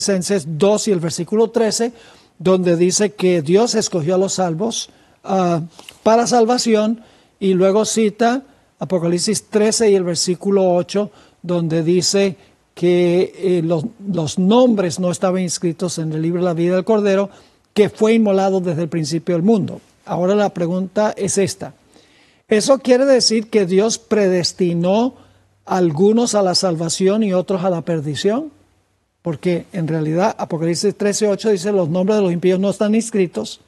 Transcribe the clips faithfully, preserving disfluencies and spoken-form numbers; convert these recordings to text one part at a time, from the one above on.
Tesalonicenses dos y el versículo trece, donde dice que Dios escogió a los salvos uh, para salvación, y luego cita Apocalipsis trece y el versículo ocho, donde dice que eh, los, los nombres no estaban inscritos en el libro de la vida del Cordero, que fue inmolado desde el principio del mundo. Ahora la pregunta es esta. ¿Eso quiere decir que Dios predestinó a algunos a la salvación y otros a la perdición? Porque en realidad Apocalipsis trece ocho dice los nombres de los impíos no están inscritos,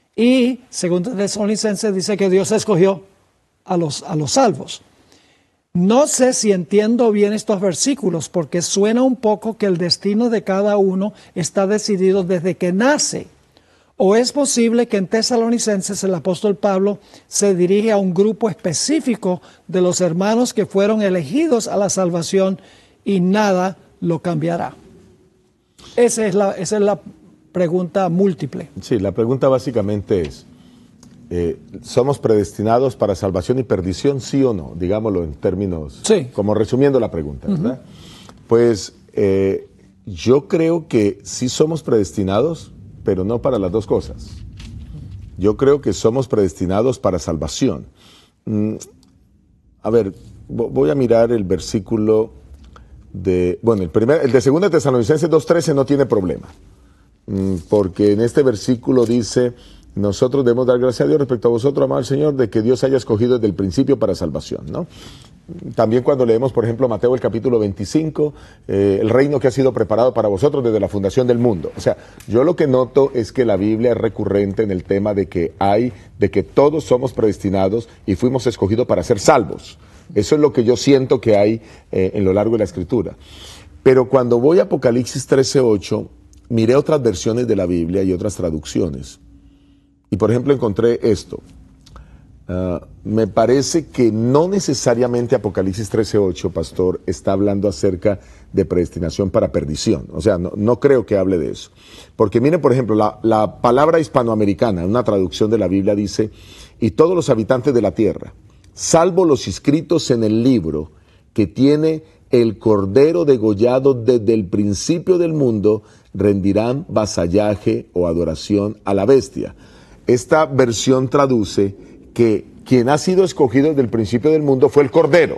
y según Tesalonicenses dice que Dios escogió a los, a los salvos. No sé si entiendo bien estos versículos, porque suena un poco que el destino de cada uno está decidido desde que nace. ¿O es posible que en Tesalonicenses el apóstol Pablo se dirige a un grupo específico de los hermanos que fueron elegidos a la salvación y nada lo cambiará? Esa es la, esa es la pregunta múltiple. Sí, la pregunta básicamente es, eh, ¿somos predestinados para salvación y perdición, sí o no? Digámoslo en términos, sí, como resumiendo la pregunta, ¿verdad? Uh-huh. Pues eh, yo creo que sí somos predestinados, pero no para las dos cosas. Yo creo que somos predestinados para salvación. Mm, a ver, voy a mirar el versículo de, bueno, el, primer, el de segunda Tesalonicenses dos trece no tiene problema, mm, porque en este versículo dice, nosotros debemos dar gracias a Dios respecto a vosotros, amado Señor, de que Dios haya escogido desde el principio para salvación, ¿no? También cuando leemos, por ejemplo, Mateo el capítulo veinticinco, eh, el reino que ha sido preparado para vosotros desde la fundación del mundo. O sea, yo lo que noto es que la Biblia es recurrente en el tema de que hay, de que todos somos predestinados y fuimos escogidos para ser salvos. Eso es lo que yo siento que hay eh, en lo largo de la Escritura. Pero cuando voy a Apocalipsis trece ocho, miré otras versiones de la Biblia y otras traducciones. Y por ejemplo encontré esto. Uh, me parece que no necesariamente Apocalipsis trece ocho, pastor, está hablando acerca de predestinación para perdición. O sea, no, no creo que hable de eso. Porque miren, por ejemplo, la, la palabra hispanoamericana, una traducción de la Biblia dice, y todos los habitantes de la tierra, salvo los inscritos en el libro que tiene el Cordero degollado desde el principio del mundo, rendirán vasallaje o adoración a la bestia. Esta versión traduce que quien ha sido escogido desde el principio del mundo fue el Cordero,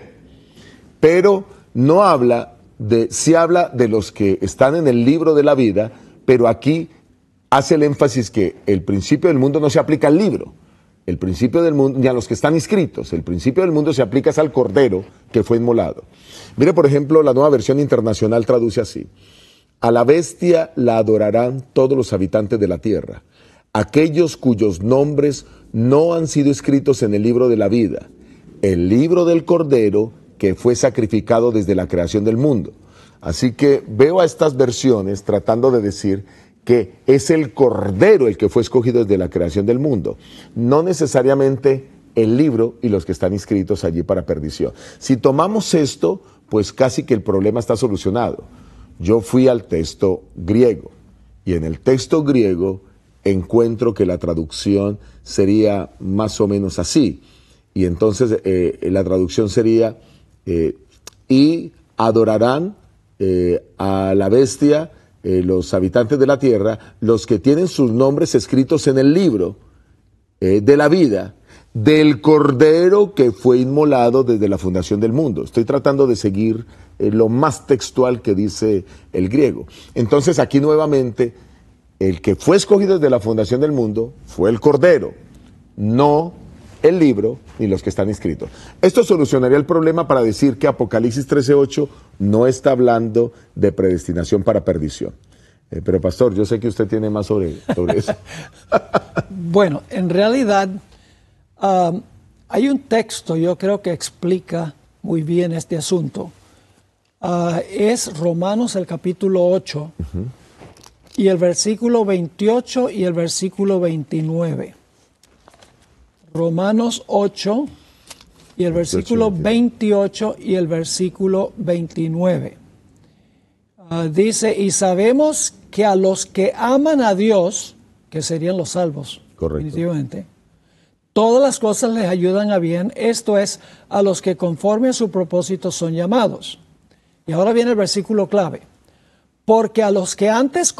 pero no habla de, sí habla de los que están en el libro de la vida, pero aquí hace el énfasis que el principio del mundo no se aplica al libro, el principio del mundo, ni a los que están inscritos, el principio del mundo se aplica al Cordero que fue inmolado. Mire, por ejemplo, la Nueva Versión Internacional traduce así, a la bestia la adorarán todos los habitantes de la tierra, aquellos cuyos nombres no han sido escritos en el libro de la vida, el libro del Cordero que fue sacrificado desde la creación del mundo. Así que veo a estas versiones tratando de decir que es el Cordero el que fue escogido desde la creación del mundo, no necesariamente el libro y los que están inscritos allí para perdición. Si tomamos esto, pues casi que el problema está solucionado. Yo fui al texto griego y en el texto griego encuentro que la traducción sería más o menos así. Y entonces eh, la traducción sería, eh, y adorarán eh, a la bestia eh, los habitantes de la tierra, los que tienen sus nombres escritos en el libro eh, de la vida, del Cordero que fue inmolado desde la fundación del mundo. Estoy tratando de seguir eh, lo más textual que dice el griego. Entonces aquí nuevamente, el que fue escogido desde la fundación del mundo fue el Cordero, no el libro ni los que están inscritos. Esto solucionaría el problema para decir que Apocalipsis trece ocho no está hablando de predestinación para perdición. Eh, pero pastor, yo sé que usted tiene más sobre, sobre eso. Bueno, en realidad um, hay un texto, yo creo que explica muy bien este asunto. Uh, es Romanos el capítulo ocho. Uh-huh. Y el versículo veintiocho y el versículo veintinueve. Romanos ocho y el versículo veintiocho y el versículo veintinueve. Uh, dice, y sabemos que a los que aman a Dios, que serían los salvos, correcto, definitivamente, todas las cosas les ayudan a bien, esto es, a los que conforme a su propósito son llamados. Y ahora viene el versículo clave. porque a los que antes